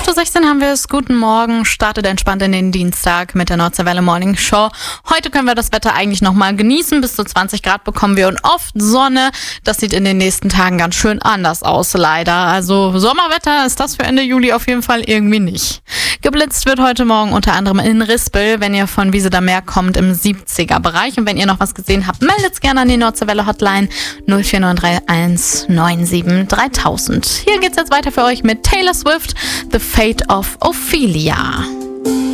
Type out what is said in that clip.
8:16 Uhr haben wir es. Guten Morgen, startet entspannt in den Dienstag mit der Nordseewelle Morning Show. Heute können wir das Wetter eigentlich nochmal genießen. Bis zu 20 Grad bekommen wir und oft Sonne. Das sieht in den nächsten Tagen ganz schön anders aus, leider. Also Sommerwetter ist das für Ende Juli auf jeden Fall irgendwie nicht. Geblitzt wird heute Morgen unter anderem in Rispel, wenn ihr von Wiese da Meer kommt, im 70er-Bereich. Und wenn ihr noch was gesehen habt, meldet's gerne an die Nordseewelle Hotline 04931 97 3000. Hier geht's jetzt weiter für euch mit Taylor Swift, The Fate of Ophelia.